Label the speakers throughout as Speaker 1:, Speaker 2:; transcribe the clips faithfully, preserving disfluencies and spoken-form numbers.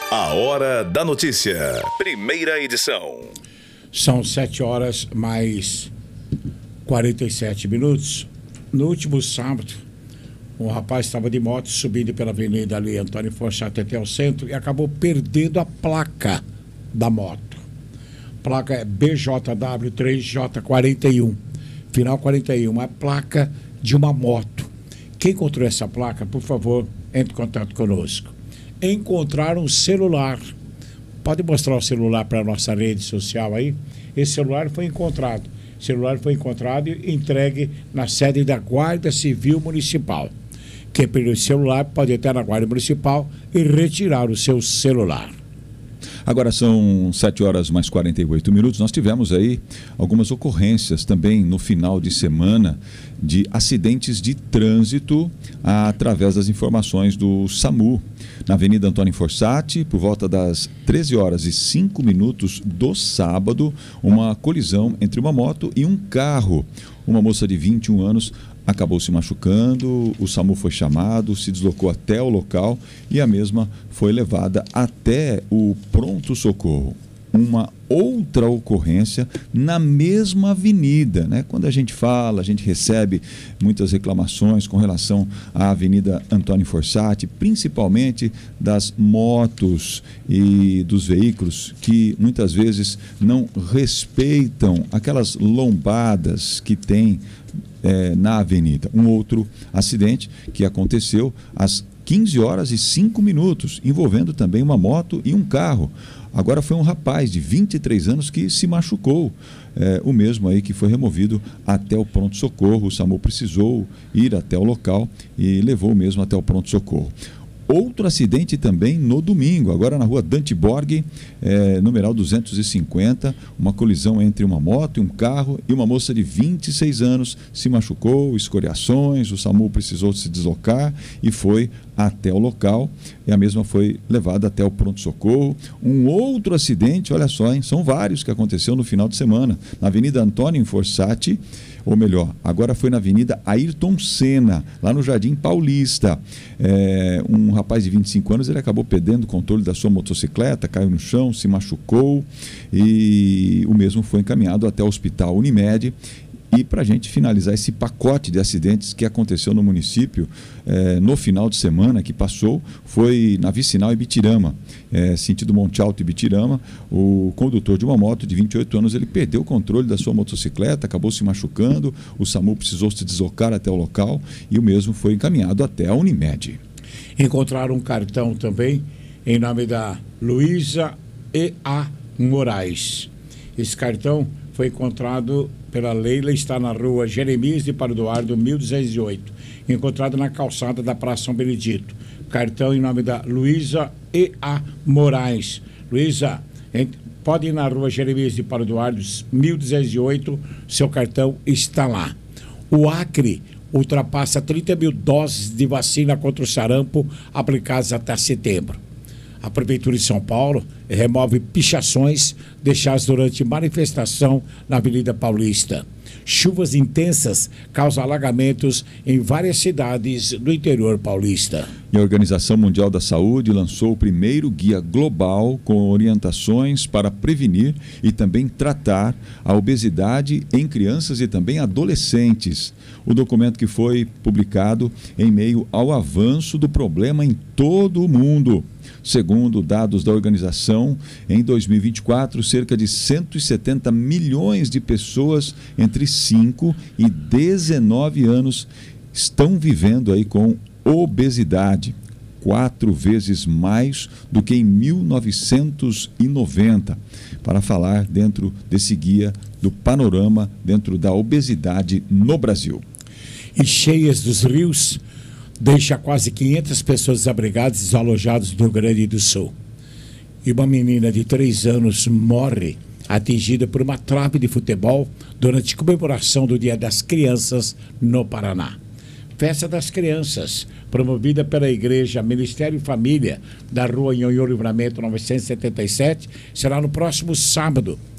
Speaker 1: A Hora da Notícia. Primeira edição.
Speaker 2: São sete horas mais quarenta e sete minutos. No último sábado, um rapaz estava de moto subindo pela avenida ali, Antônio Forçato, até o centro, e acabou perdendo a placa da moto. A placa é B J W três J quarenta e um, final quarenta e um, uma placa de uma moto. Quem encontrou essa placa, por favor, entre em contato conosco. Encontraram um celular. Pode mostrar o celular para a nossa rede social aí? Esse celular foi encontrado. O celular foi encontrado e entregue na sede da Guarda Civil Municipal. Quem perdeu o celular pode entrar na Guarda Municipal e retirar o seu celular.
Speaker 3: Agora são sete horas mais quarenta e oito minutos. Nós tivemos aí algumas ocorrências também no final de semana de acidentes de trânsito através das informações do SAMU. Na Avenida Antônio Forçati, por volta das treze horas e cinco minutos do sábado, uma colisão entre uma moto e um carro. Uma moça de vinte e um anos acabou se machucando, o SAMU foi chamado, se deslocou até o local e a mesma foi levada até o pronto-socorro. Uma outra ocorrência na mesma avenida, né? Quando a gente fala, a gente recebe muitas reclamações com relação à Avenida Antônio Forçati, principalmente das motos e dos veículos que muitas vezes não respeitam aquelas lombadas que tem é, na avenida. Um outro acidente que aconteceu às quinze horas e cinco minutos, envolvendo também uma moto e um carro. Agora foi um rapaz de vinte e três anos que se machucou, é, o mesmo aí que foi removido até o pronto-socorro. O SAMU precisou ir até o local e levou o mesmo até o pronto-socorro. Outro acidente também no domingo, agora na rua Dante Borg, é, numeral duzentos e cinquenta, uma colisão entre uma moto e um carro e uma moça de vinte e seis anos se machucou, escoriações, o SAMU precisou se deslocar e foi até o local e a mesma foi levada até o pronto-socorro. Um outro acidente, olha só, hein, são vários que aconteceu no final de semana, na Avenida Antônio Forçati, ou melhor, agora foi na Avenida Ayrton Senna, lá no Jardim Paulista. É, um rapaz de vinte e cinco anos, ele acabou perdendo o controle da sua motocicleta, caiu no chão, se machucou e o mesmo foi encaminhado até o Hospital Unimed. E para a gente finalizar esse pacote de acidentes que aconteceu no município eh, no final de semana que passou, foi na Vicinal Ibitirama, eh, sentido Monte Alto Ibitirama. O condutor de uma moto de vinte e oito anos, ele perdeu o controle da sua motocicleta, acabou se machucando, o SAMU precisou se deslocar até o local e o mesmo foi encaminhado até a Unimed.
Speaker 2: Encontraram um cartão também em nome da Luísa E A Moraes. Esse cartão foi encontrado pela Leila, está na rua Jeremias de Pardoardo, mil duzentos e oito, encontrado na calçada da Praça São Benedito. Cartão em nome da Luísa E A Moraes. Luísa, pode ir na rua Jeremias de Pardoardo, mil duzentos e oito, seu cartão está lá. O Acre ultrapassa trinta mil doses de vacina contra o sarampo aplicadas até setembro. A Prefeitura de São Paulo remove pichações deixadas durante manifestação na Avenida Paulista. Chuvas intensas causam alagamentos em várias cidades do interior paulista.
Speaker 3: E a Organização Mundial da Saúde lançou o primeiro guia global com orientações para prevenir e também tratar a obesidade em crianças e também adolescentes. O documento que foi publicado em meio ao avanço do problema em todo o mundo. Segundo dados da organização, em dois mil e vinte e quatro, cerca de cento e setenta milhões de pessoas entre cinco e dezenove anos estão vivendo aí com obesidade, quatro vezes mais do que em mil novecentos e noventa, para falar dentro desse guia do panorama dentro da obesidade no Brasil.
Speaker 2: E cheias dos rios deixa quase quinhentas pessoas desabrigadas e desalojadas no Rio Grande do Sul. E uma menina de três anos morre atingida por uma trave de futebol durante a comemoração do Dia das Crianças no Paraná. Festa das Crianças, promovida pela Igreja Ministério e Família da Rua Nhonhô Livramento novecentos e setenta e sete, será no próximo sábado,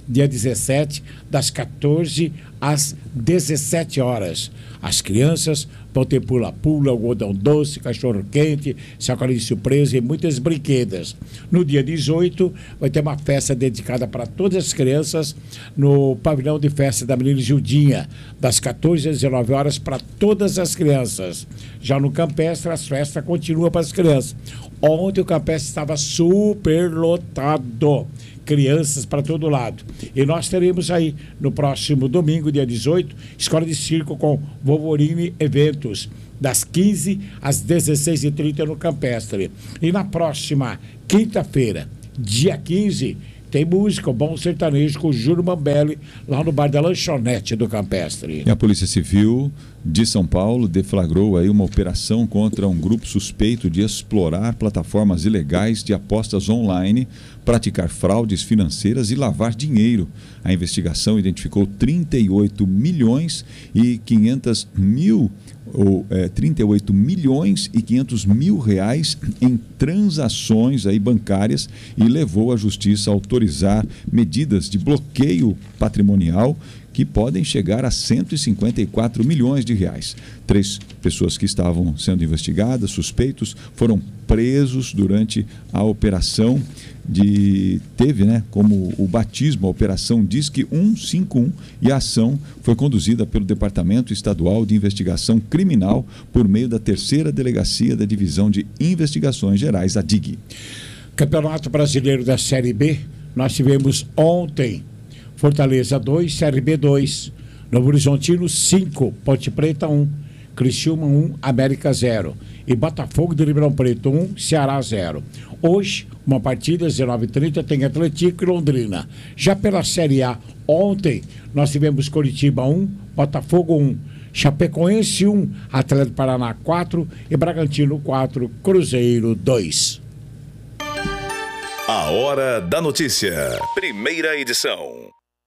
Speaker 2: dia dezessete, das quatorze às dezessete horas. As crianças vão ter pula-pula, algodão doce, cachorro-quente, sacolinha de surpresa e muitas brinquedas. No dia dezoito, vai ter uma festa dedicada para todas as crianças no pavilhão de festa da Menina Gildinha, das quatorze às dezenove horas para todas as crianças. Já no Campestre, as festas continuam para as crianças. Ontem o Campestre estava super lotado. Crianças para todo lado. E nós teremos aí, no próximo domingo, dia dezoito, Escola de Circo com Wolverine Eventos, das quinze às dezesseis e trinta no Campestre. E na próxima quinta-feira, dia quinze, tem música, o Bom Sertanejo com o Júlio Mambelli, lá no bar da Lanchonete do Campestre.
Speaker 3: E a Polícia Civil de São Paulo deflagrou aí uma operação contra um grupo suspeito de explorar plataformas ilegais de apostas online, praticar fraudes financeiras e lavar dinheiro. A investigação identificou trinta e oito milhões e quinhentos mil ou é, trinta e oito milhões e quinhentos mil reais em transações aí bancárias e levou a justiça a autorizar medidas de bloqueio patrimonial que podem chegar a cento e cinquenta e quatro milhões de reais. Três pessoas que estavam sendo investigadas, suspeitos, foram presos durante a operação de... Teve, né, como o batismo, a operação Disque cento e cinquenta e um, e a ação foi conduzida pelo Departamento Estadual de Investigação Criminal por meio da terceira Delegacia da Divisão de Investigações Gerais, a D I G.
Speaker 2: Campeonato Brasileiro da Série B, nós tivemos ontem Fortaleza dois, Série B dois, Novo Horizontino cinco, Ponte Preta um, Criciúma um, América zero e Botafogo de Ribeirão Preto um, Ceará zero. Hoje, uma partida às dezenove e trinta tem Atlético e Londrina. Já pela Série A, ontem nós tivemos Coritiba um, Botafogo um, Chapecoense um, Atlético Paraná quatro e Bragantino quatro, Cruzeiro dois.
Speaker 1: A Hora da Notícia, primeira edição.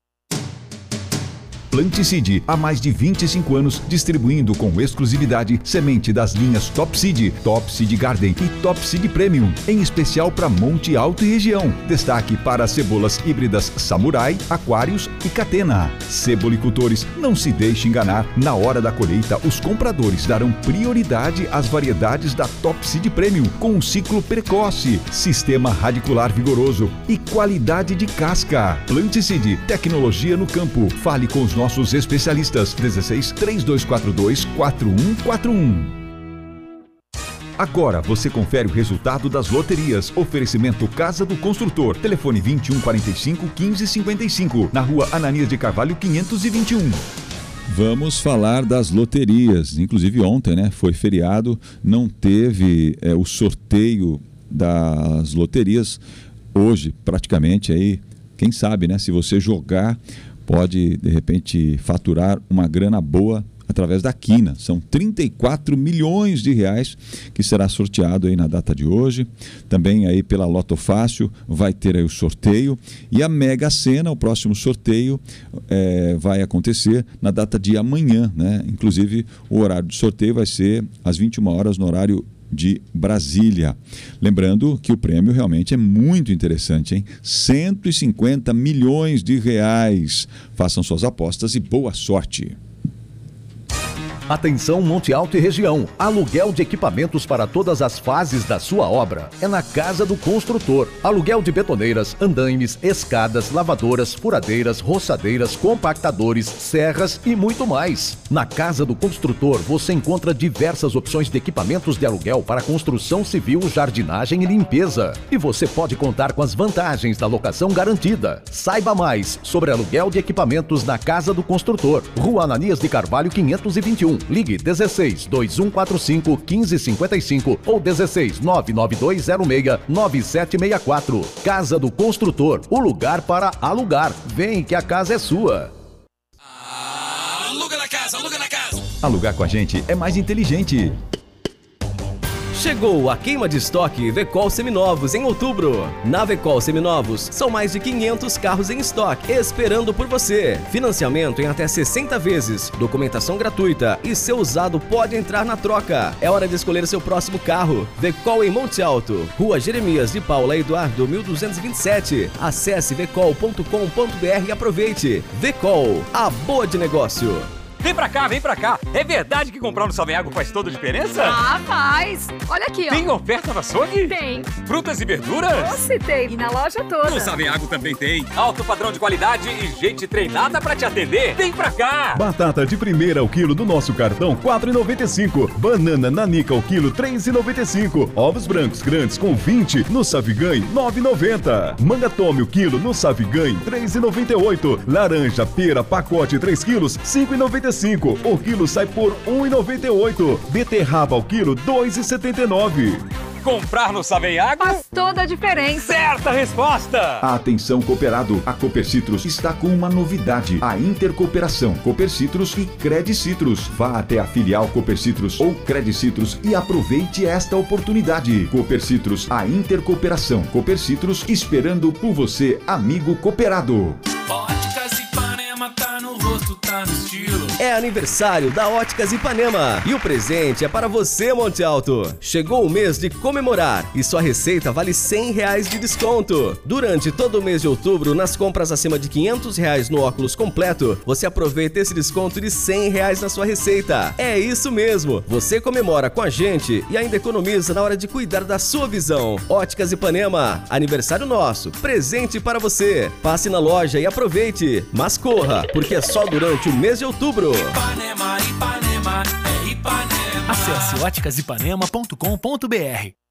Speaker 4: Planticide, há mais de vinte e cinco anos, distribuindo com exclusividade semente das linhas Top Seed, Top Seed Garden e Top Seed Premium, em especial para Monte Alto e região. Destaque para as cebolas híbridas Samurai, Aquários e Catena. Cebolicultores, não se deixe enganar. Na hora da colheita, os compradores darão prioridade às variedades da Top Seed Premium, com um ciclo precoce, sistema radicular vigoroso e qualidade de casca. Planticide, tecnologia no campo. Fale com os nossos especialistas. dezesseis, três dois quatro dois, quatro um quatro um. Agora você confere o resultado das loterias. Oferecimento Casa do Construtor. Telefone vinte e um, quarenta e cinco, quinze, cinquenta e cinco. Na rua Ananias de Carvalho, quinhentos e vinte e um.
Speaker 3: Vamos falar das loterias. Inclusive ontem, né, foi feriado, não teve é, o sorteio das loterias. Hoje, praticamente, aí, quem sabe, né, se você jogar, pode, de repente, faturar uma grana boa através da quina. São trinta e quatro milhões de reais que será sorteado aí na data de hoje. Também aí pela Loto Fácil vai ter aí o sorteio. E a Mega Sena, o próximo sorteio, é, vai acontecer na data de amanhã, né? Inclusive, o horário de sorteio vai ser às vinte e uma horas no horário de Brasília. Lembrando que o prêmio realmente é muito interessante, hein? cento e cinquenta milhões de reais. Façam suas apostas e boa sorte.
Speaker 4: Atenção Monte Alto e região, aluguel de equipamentos para todas as fases da sua obra é na Casa do Construtor. Aluguel de betoneiras, andaimes, escadas, lavadoras, furadeiras, roçadeiras, compactadores, serras e muito mais. Na Casa do Construtor você encontra diversas opções de equipamentos de aluguel para construção civil, jardinagem e limpeza. E você pode contar com as vantagens da locação garantida. Saiba mais sobre aluguel de equipamentos na Casa do Construtor. Rua Ananias de Carvalho, quinhentos e vinte e um. Ligue dezesseis, dois um quatro cinco, quinze cinquenta e cinco ou dezesseis, nove nove dois zero seis, nove sete seis quatro. Casa do Construtor, o lugar para alugar. Vem que a casa é sua.
Speaker 5: Aluga na casa, aluga na casa.
Speaker 4: Alugar com a gente é mais inteligente.
Speaker 5: Chegou a queima de estoque Vecol Seminovos em outubro. Na Vecol Seminovos, são mais de quinhentos carros em estoque, esperando por você. Financiamento em até sessenta vezes, documentação gratuita e seu usado pode entrar na troca. É hora de escolher seu próximo carro. Vecol em Monte Alto, Rua Jeremias de Paula Eduardo, mil duzentos e vinte e sete. Acesse vecol ponto com ponto br e aproveite. Vecol, a boa de negócio.
Speaker 6: Vem pra cá, vem pra cá. É verdade que comprar no Salvem Água faz toda a diferença?
Speaker 7: Ah, faz. Olha aqui, ó.
Speaker 6: Tem oferta no açougue?
Speaker 7: Tem.
Speaker 6: Frutas e verduras?
Speaker 7: Nossa, tem. E na loja toda.
Speaker 6: No Salvem Água também tem. Alto padrão de qualidade e gente treinada pra te atender. Vem pra cá.
Speaker 8: Batata de primeira ao quilo do nosso cartão, quatro reais e noventa e cinco centavos. Banana nanica ao quilo, três reais e noventa e cinco centavos. Ovos brancos grandes com vinte no Savigan, nove reais e noventa centavos. Manga tome o quilo no Savigan, três reais e noventa e oito centavos. Laranja pera pacote três quilos, cinco reais e noventa e cinco centavos. O quilo sai por um real e noventa e oito centavos. Beterraba ao quilo, dois reais e setenta e nove centavos.
Speaker 6: Comprar no Salvem Água
Speaker 7: faz toda a diferença.
Speaker 6: Certa resposta.
Speaker 3: Atenção cooperado, a Copercitros está com uma novidade, a intercooperação Copercitros e Credicitrus. Vá até a filial Copercitros ou Credicitrus e aproveite esta oportunidade. Copercitros, a intercooperação Copercitros, esperando por você, amigo cooperado.
Speaker 9: Óticas Ipanema tá no rosto, tá no estilo.
Speaker 5: É aniversário da Óticas Ipanema e o presente é para você, Monte Alto. Chegou o mês de comemorar e sua receita vale cem reais de desconto. Durante todo o mês de outubro, nas compras acima de quinhentos reais no óculos completo, você aproveita esse desconto de cem reais na sua receita. É isso mesmo, você comemora com a gente e ainda economiza na hora de cuidar da sua visão. Óticas Ipanema, aniversário nosso, presente para você. Passe na loja e aproveite, mas corra, porque é só durante o mês de outubro.
Speaker 9: Ipanema, Ipanema, é Ipanema.
Speaker 10: Acesse óticas ipanema ponto com ponto br.